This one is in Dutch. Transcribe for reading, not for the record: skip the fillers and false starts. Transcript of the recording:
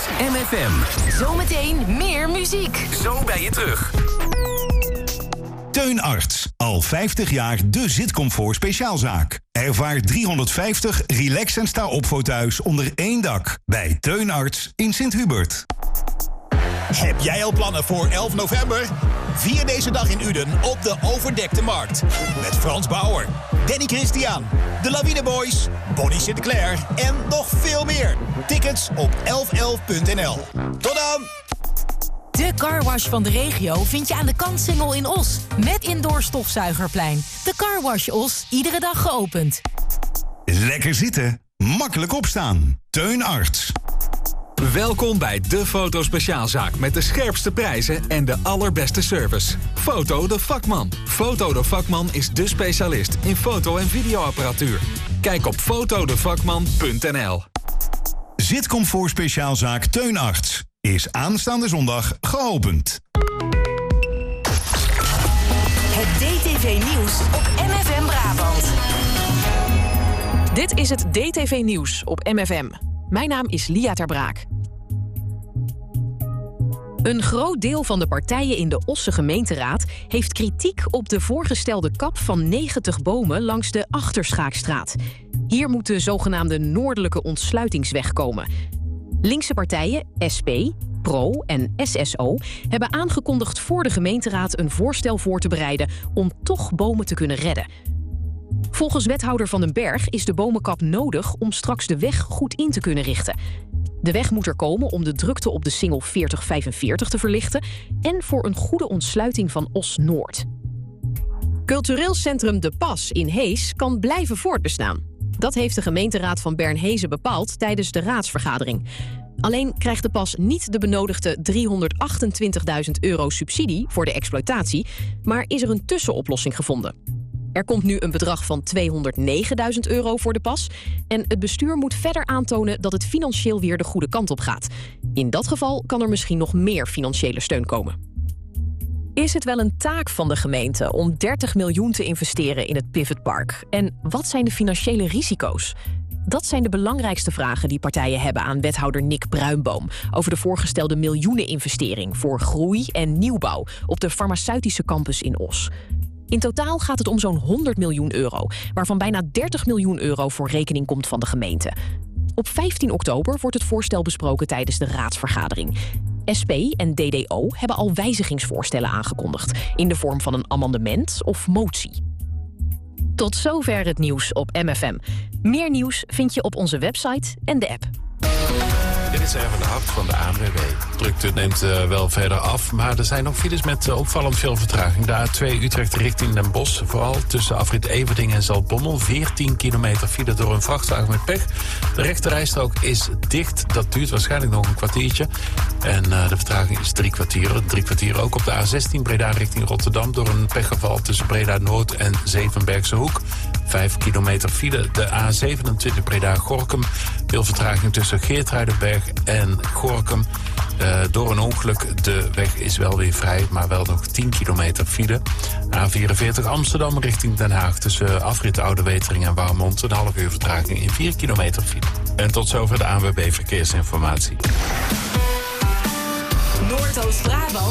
is MFM. Zometeen meer muziek. Zo ben je terug. Teun Arts. Al 50 jaar de zitcomfort speciaalzaak. Ervaar 350 relax- en sta-op foto's onder één dak. Bij Teun Arts in Sint-Hubert. Heb jij al plannen voor 11 november? Vier deze dag in Uden op de Overdekte Markt. Met Frans Bauer, Danny Christian, de Lawine Boys, Bonnie Sinclair en nog veel meer. Tickets op 1111.nl. Tot dan! De carwash van de regio vind je aan de Kantsingel in Os. Met indoor stofzuigerplein. De Carwash Os, iedere dag geopend. Lekker zitten, makkelijk opstaan. Teun Arts. Welkom bij de Foto-speciaalzaak met de scherpste prijzen en de allerbeste service. Foto de Vakman. Foto de Vakman is de specialist in foto- en videoapparatuur. Kijk op fotodevakman.nl. Zitcomfort speciaalzaak Teun Arts is aanstaande zondag geopend. Het DTV Nieuws op MFM Brabant. Dit is het DTV Nieuws op MFM. Mijn naam is Lia Ter Braak. Een groot deel van de partijen in de Osse gemeenteraad heeft kritiek op de voorgestelde kap van 90 bomen langs de Achterschaakstraat. Hier moet de zogenaamde Noordelijke Ontsluitingsweg komen. Linkse partijen, SP, PRO en SSO hebben aangekondigd voor de gemeenteraad een voorstel voor te bereiden om toch bomen te kunnen redden. Volgens wethouder Van den Berg is de bomenkap nodig om straks de weg goed in te kunnen richten. De weg moet er komen om de drukte op de singel 4045 te verlichten en voor een goede ontsluiting van Os-Noord. Cultureel centrum De Pas in Hees kan blijven voortbestaan. Dat heeft de gemeenteraad van Bernhezen bepaald tijdens de raadsvergadering. Alleen krijgt De Pas niet de benodigde €328.000 subsidie voor de exploitatie, maar is er een tussenoplossing gevonden. Er komt nu een bedrag van €209.000 voor De Pas en het bestuur moet verder aantonen dat het financieel weer de goede kant op gaat. In dat geval kan er misschien nog meer financiële steun komen. Is het wel een taak van de gemeente om 30 miljoen te investeren in het Pivotpark? En wat zijn de financiële risico's? Dat zijn de belangrijkste vragen die partijen hebben aan wethouder Nick Bruinboom over de voorgestelde miljoeneninvestering voor groei en nieuwbouw op de farmaceutische campus in Os. In totaal gaat het om zo'n €100 miljoen, waarvan bijna €30 miljoen voor rekening komt van de gemeente. Op 15 oktober wordt het voorstel besproken tijdens de raadsvergadering. SP en DDO hebben al wijzigingsvoorstellen aangekondigd in de vorm van een amendement of motie. Tot zover het nieuws op MFM. Meer nieuws vind je op onze website en de app. Dit is Erwin de Hart van de ANWB. Drukte neemt wel verder af, maar er zijn nog files met opvallend veel vertraging. De A2 Utrecht richting Den Bosch, vooral tussen afrit Everdingen en Zaltbommel. 14 kilometer file door een vrachtwagen met pech. De rechterrijstrook is dicht, dat duurt waarschijnlijk nog een kwartiertje. En de vertraging is 3 kwartier. 3 kwartier ook op de A16 Breda richting Rotterdam door een pechgeval tussen Breda Noord en Zevenbergse Hoek. 5 kilometer file. De A27 Breda-Gorinchem. Veel vertraging tussen Geertruidenberg en Gorinchem. Door een ongeluk. De weg is wel weer vrij, maar wel nog 10 kilometer file. A44 Amsterdam richting Den Haag. Tussen afrit Oude Wetering en Warmond. Een half uur vertraging in 4 kilometer file. En tot zover de ANWB Verkeersinformatie. Noordoost-Brabant.